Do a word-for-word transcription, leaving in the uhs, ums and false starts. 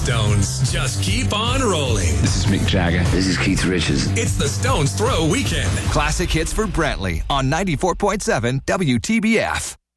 Stones just keep on rolling. This is Mick Jagger. This is Keith Richards. It's the Stones Throw Weekend. Classic hits for Brantley on ninety-four point seven W T B F.